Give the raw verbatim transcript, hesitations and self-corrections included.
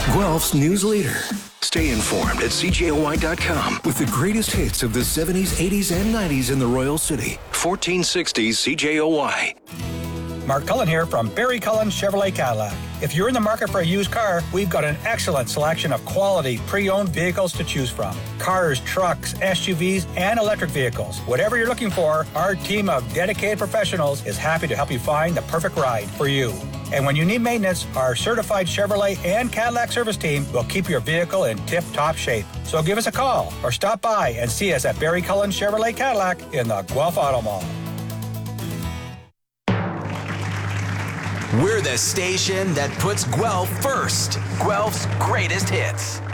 Guelph's news leader. Stay informed at C J O Y dot com with the greatest hits of the seventies, eighties, and nineties in the Royal City. fourteen sixty C J O Y. Mark Cullen here from Barry Cullen Chevrolet Cadillac. If you're in the market for a used car, we've got an excellent selection of quality pre-owned vehicles to choose from. Cars, trucks, S U Vs, and electric vehicles. Whatever you're looking for, our team of dedicated professionals is happy to help you find the perfect ride for you. And when you need maintenance, our certified Chevrolet and Cadillac service team will keep your vehicle in tip-top shape. So give us a call or stop by and see us at Barry Cullen Chevrolet Cadillac in the Guelph Auto Mall. We're the station that puts Guelph first. Guelph's greatest hits.